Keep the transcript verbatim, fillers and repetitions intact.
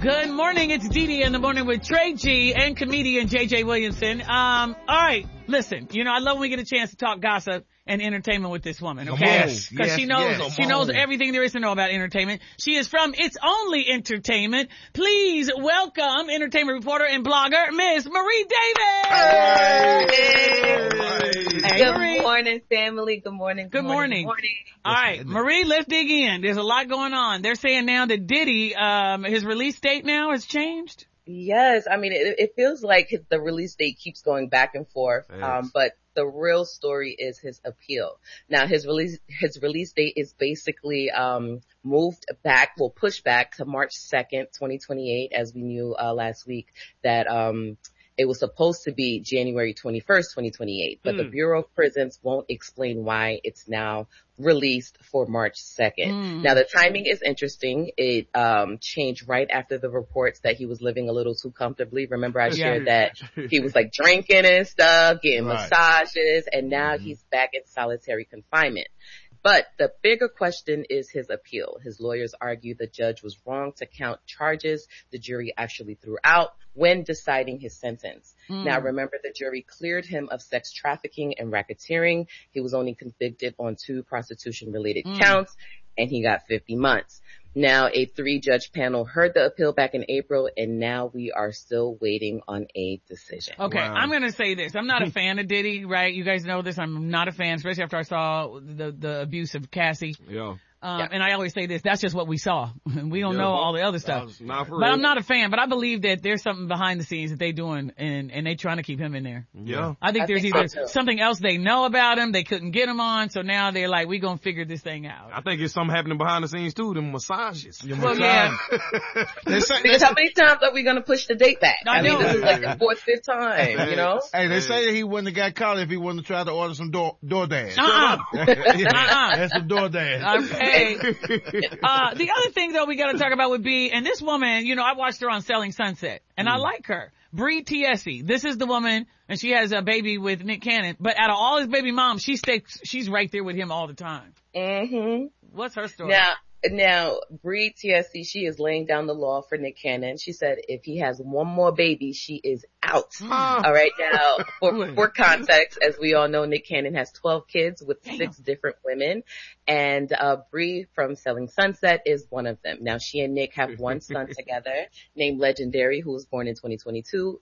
Good morning. It's Dee Dee in the morning with Trey G and comedian J J Williamson. Um, all right. Listen, you know, I love when we get a chance to talk gossip and entertainment with this woman, okay? Yes, Because yes, she knows, yes. she knows everything there is to know about entertainment. She is from It's Only Entertainment. Please welcome entertainment reporter and blogger, Miss Marie Davis. Hey. Hey, Good Marie. morning, family. Good morning. Good morning. Good morning. All right, Marie, let's dig in. There's a lot going on. They're saying now that Diddy, um, his release date now has changed. Yes, I mean, it, it feels like the release date keeps going back and forth, Yes. um, but the real story is his appeal. Now, his release, his release date is basically, um, moved back, well, pushed back to March second, twenty twenty-eight, as we knew, uh, last week that, um, it was supposed to be January twenty-first, twenty twenty-eight, but mm. the Bureau of Prisons won't explain why it's now released for March second. Mm. Now, the timing is interesting. It um changed right after the reports that he was living a little too comfortably. Remember I shared yeah. that he was like drinking and stuff, getting right. massages, and now mm-hmm. he's back in solitary confinement. But the bigger question is his appeal. His lawyers argue the judge was wrong to count charges the jury actually threw out when deciding his sentence. Mm. Now, remember, the jury cleared him of sex trafficking and racketeering. He was only convicted on two prostitution-related mm. counts, and he got fifty months. Now, a three-judge panel heard the appeal back in April, and now we are still waiting on a decision. Okay, Wow. I'm going to say this. I'm not a fan of Diddy, right? You guys know this. I'm not a fan, especially after I saw the, the abuse of Cassie. Yeah. Um, yeah. And I always say this, that's just what we saw. We don't yeah, know well, all the other stuff. Not for but real. I'm not a fan, but I believe that there's something behind the scenes that they doing and, and they trying to keep him in there. Yeah. I think I there's think either so something else they know about him, they couldn't get him on, so now they're like, we gonna figure this thing out. I think it's something happening behind the scenes too, them massages. Well, yeah. they say, because how many times are we going to push the date back? I I, mean, know. this is like the fourth, fifth time, you know? Hey, they say that he wouldn't have got caught if he wouldn't have tried to order some door, DoorDash. Uh-uh. uh-uh. That's some DoorDash. Okay. Uh, the other thing though we gotta talk about would be, and this woman, you know, I watched her on Selling Sunset, and mm. I like her. Bree Tiesi. This is the woman, and she has a baby with Nick Cannon, but out of all his baby moms, she sticks, she's right there with him all the time. Mm-hmm. What's her story? Now, Now, Bree Tiesi, she is laying down the law for Nick Cannon. She said if he has one more baby, she is out. Mm. All right. Now, for, for context, as we all know, Nick Cannon has twelve kids with Damn. six different women. And, uh, Bree from Selling Sunset is one of them. Now, she and Nick have one son together named Legendary, who was born in twenty twenty-two.